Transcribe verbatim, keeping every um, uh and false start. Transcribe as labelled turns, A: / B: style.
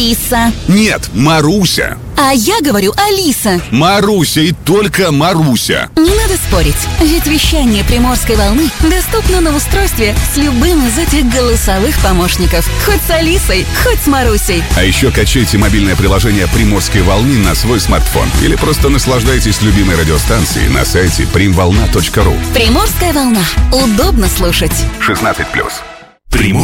A: Алиса.
B: Нет, Маруся.
A: А я говорю Алиса.
B: Маруся и только Маруся.
A: Не надо спорить, ведь вещание Приморской волны доступно на устройстве с любым из этих голосовых помощников. Хоть с Алисой, хоть с Марусей.
B: А еще качайте мобильное приложение Приморской волны на свой смартфон. Или просто наслаждайтесь любимой радиостанцией на сайте примволна точка ру.
A: Приморская волна. Удобно слушать.
B: шестнадцать плюс.
C: Приморская